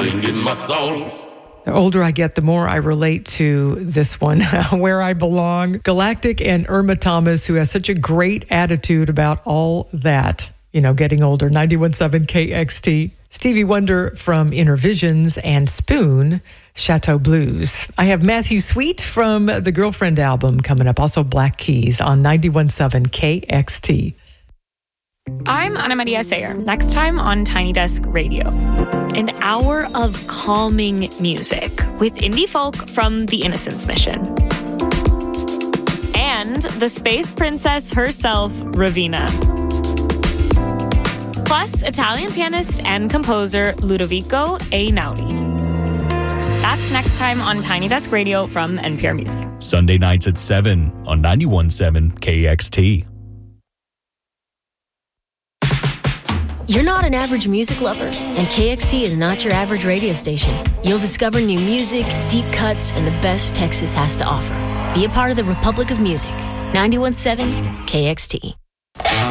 singing my song. The older I get, the more I relate to this one, Where I Belong. Galactic and Irma Thomas, who has such a great attitude about all that, getting older. 91.7 KXT. Stevie Wonder from Inner Visions and Spoon, Chateau Blues. I have Matthew Sweet from the Girlfriend album coming up. Also Black Keys on 91.7 KXT. I'm Ana Maria Sayer. Next time on Tiny Desk Radio. An hour of calming music with indie folk from the Innocence Mission. And the space princess herself, Raveena. Plus, Italian pianist and composer Ludovico Einaudi. That's next time on Tiny Desk Radio from NPR Music. Sunday nights at 7 on 91.7 KXT. You're not an average music lover, and KXT is not your average radio station. You'll discover new music, deep cuts, and the best Texas has to offer. Be a part of the Republic of Music. 91.7 KXT.